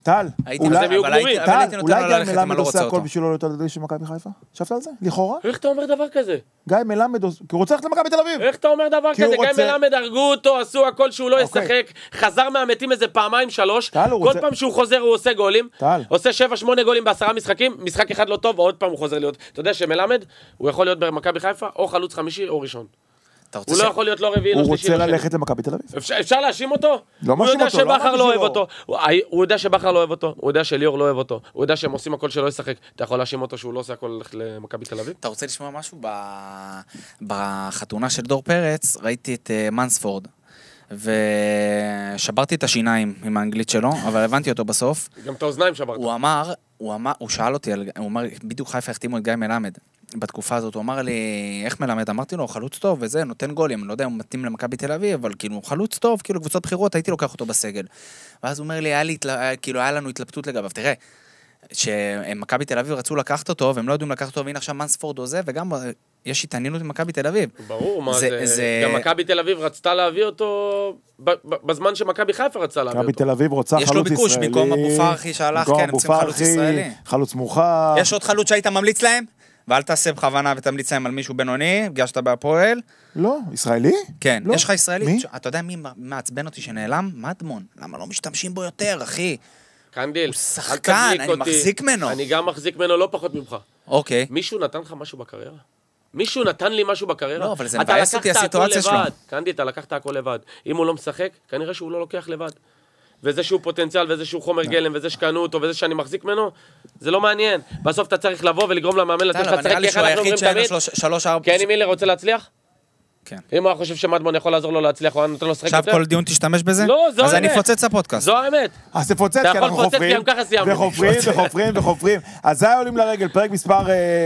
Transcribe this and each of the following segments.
טל, אולי גיא מלמד עושה הכל בשביל לא להיות על ידי של מכבי חיפה? חשבת על זה? לכאורה? איך אתה אומר דבר כזה? גיא מלמד, כי הוא רוצה ללכת למכבי תל אביב. איך אתה אומר דבר כזה? גיא מלמד הרגו אותו, עשו הכל שהוא לא ישחק, חזר מהמתים איזה פעמיים 3, כל פעם שהוא חוזר הוא עושה גולים, עושה 7-8 גולים ב10 משחקים, משחק אחד לא טוב, ועוד פעם הוא חוזר להיות. אתה יודע שמלמד, הוא יכול להיות במכבי חיפה, או חלוץ חמישי או ראשון. הוא לא יכול להיות לא רביעי, לא שלישי. הוא רוצה ללכת למכבי תל אביב. אפשר להאשים אותו? הוא יודע שבחר לא אוהב אותו. הוא יודע שבחר לא אוהב אותו. הוא יודע שליאור לא אוהב אותו. הוא יודע שהם עושים הכל שלא ישחק. אתה יכול להאשים אותו שהוא לא עושה הכל ללכת למכבי תל אביב? אתה רוצה לשמוע משהו? בחתונה של דור פרץ ראיתי את מנספורד, ושברתי את השיניים עם האנגלית שלו, אבל הבנתי אותו בסוף. גם את האוזניים שברת. הוא שאל אותי, הוא אמר, בדיוק חיפה החתימו את גיא מלמד. בתקופה הזאת הוא אמר לי, איך מלמד? אמרתי לו, חלוץ טוב וזה, נותן גולים, לא יודע אם הוא מתאים למכבי תל אביב, אבל כאילו, חלוץ טוב, כאילו, קבוצות בחירות, הייתי לוקח אותו בסגל. ואז הוא אומר לי, היה לנו התלבטות לגביו. תראה, שמכבי תל אביב רצו לקחת אותו, והם לא יודעים לקחת אותו, והנה עכשיו מנספורד עושה, וגם יש התעניינות במכבי תל אביב. ברור, מה זה? גם מכבי תל אביב רצתה להביא אותו בזמן שמכבי חיפה רצתה להביא אותו. מכבי תל אביב רוצה חלוץ ישראלי. יש לו ביקוש, במקום אבו פרחי שהלך, כן, הם צריכים חלוץ ישראלי. חלוץ מוכר. יש עוד חלוץ שהיית ממליץ להם? ואל תעשה בכוונה ותמליץ להם על מישהו בינוני, פגשת בהפועל. לא, ישראלי? כן, יש לך ישראלי. מי? אתה יודע מי מעצבן אותי שנעלם? מדמון. למה לא משתמשים בו יותר, אחי? קנדיל, הוא שחקן, אני מחזיק ממנו. אני גם מחזיק ממנו לא פחות ממך. אוקיי. מישהו נתן לך משהו בקריירה? מישהו נתן לי משהו בקריירה? לא, אבל זה מבאס אותי הסיטואציה שלו. קנדיל, אתה לקחת הכל לבד. אם הוא לא משחק, כנראה שהוא לא לוקח לבד. וזה שהוא פוטנציאל, וזה שהוא חומר גלם, וזה שקנו אותו, וזה שאני מחזיק ממנו, זה לא מעניין. בסוף אתה צריך לבוא ולגרום למאמן לתת לך צחק, כי איך אנחנו אומרים תמיד, כן, אם מילר רוצה להצליח? כן. אם הוא חושב שמדמון יכול לעזור לו להצליח, הוא נותן לו לשחק יותר. עכשיו כל דיון תשתמש בזה? לא, זו האמת. אז אני פוצץ הפודקאסט. זו האמת. אז תפוצץ, כי אנחנו חופרים. אז זה היה עולים לרגל, פרק מספר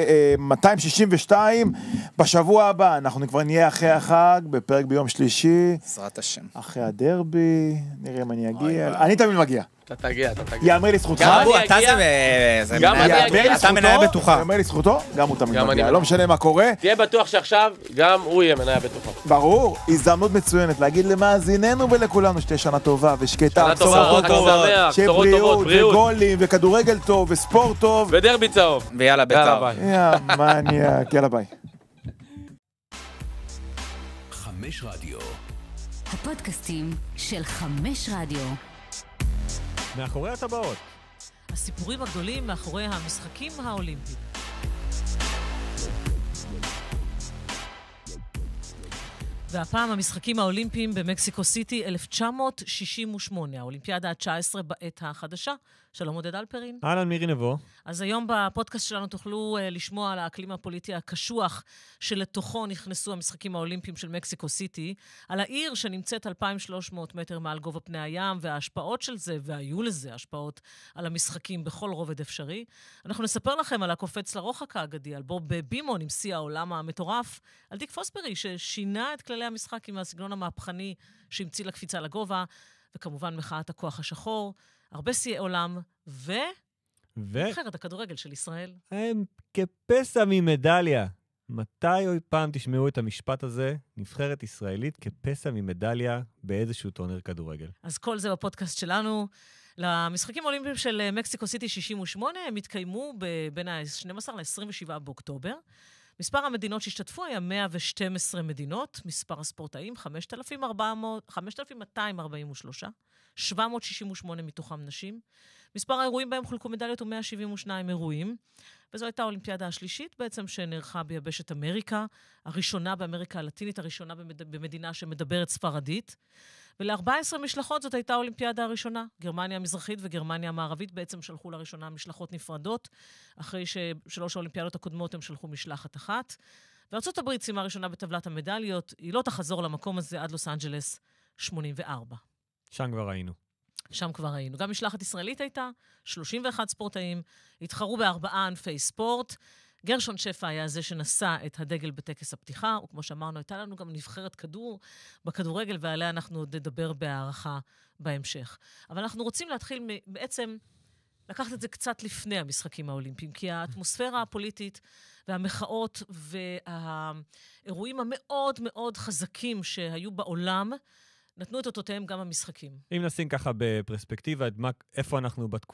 262. בשבוע הבא, אנחנו כבר נהיה אחרי החג, בפרק ביום שלישי. בעזרת השם. אחרי הדרבי, נראה אם אני אגיע. אני תמיד מגיע. אתה תגיע. יאמר לי זכותך. אתה מנהל בטוחה. יאמר לי זכותו, גם הוא תמיד מגיע. לא משנה מה קורה. תהיה בטוח שעכשיו גם הוא יהיה מנהל בטוחה. ברור, הזדמנות מצוינת להגיד למאזיננו ולכולנו שתהיה שנה טובה ושקטה. בשורות טובות, שיהיה בריאות וגולים וכדורגל טוב וספורט טוב. ודרבי צהוב. ויאללה בית"ר. יא מניאק, יאללה ביי. 5 רדיו. הפודקאסטים של 5 רדיו. מאחורי הטבעות. הסיפורים הגדולים מאחורי המשחקים האולימפיים. והפעם המשחקים האולימפיים במקסיקו סיטי 1968, האולימפיאדה ה-19 בעת החדשה. שלום עודד אלפרין. אהלן מירי נבו. אז היום בפודקאסט שלנו תוכלו לשמוע על האקלים הפוליטי הקשוח שלתוכו נכנסו המשחקים האולימפיים של מקסיקו סיטי, על העיר שנמצאת 2,300 מטר מעל גובה פני הים, וההשפעות של זה, והיו לזה השפעות על המשחקים בכל רובד אפשרי. אנחנו נספר לכם על הקופץ לרוחק האגדי, על בוב בימון עם שיא העולם המטורף, על דיק פוסברי ששינה את כללי המשחק עם הסגנון המהפכני שהמציא לקפיצה לגובה, וכמובן מחאת הכוח השחור, הרבה שיאי עולם, נבחרת הכדורגל של ישראל. הם כפסע ממדליה. מתי או פעם תשמעו את המשפט הזה? נבחרת ישראלית כפסע ממדליה באיזשהו טורניר כדורגל. אז כל זה בפודקאסט שלנו. למשחקים האולימפיים של מקסיקו סיטי 68, הם התקיימו בין ה-12 ל-27 באוקטובר. מספר המדינות שהשתתפו היה 112 מדינות, מספר הספורטאים 5,243, 768 מתוכם נשים. מספר האירועים בהם חולקו מדליות הוא 172 אירועים, וזו הייתה האולימפיאדה השלישית בעצם שנערכה ביבשת אמריקה, הראשונה באמריקה הלטינית, הראשונה במדינה שמדברת ספרדית, ול-14 משלחות זאת הייתה האולימפיאדה הראשונה. גרמניה המזרחית וגרמניה המערבית בעצם שלחו לראשונה משלחות נפרדות, אחרי ששלוש האולימפיאדות הקודמות הם שלחו משלחת אחת. וארצות הברית סיימה ראשונה בטבלת המדליות, היא לא תחזור למקום הזה עד לוס אנג'לס 84. שם כבר היינו. גם משלחת ישראלית הייתה, 31 ספורטאים, התחרו ב4 ענפי ספורט. גרשון שפע היה זה שנשא את הדגל בטקס הפתיחה, וכמו שאמרנו, הייתה לנו גם נבחרת כדור בכדורגל, ועליה אנחנו עוד נדבר בהערכה בהמשך. אבל אנחנו רוצים להתחיל בעצם לקחת את זה קצת לפני המשחקים האולימפיים, כי האטמוספירה הפוליטית והמחאות והאירועים המאוד מאוד חזקים שהיו בעולם, נתנו את אותותיהם גם המשחקים. אם נשים ככה בפרספקטיבה, איפה אנחנו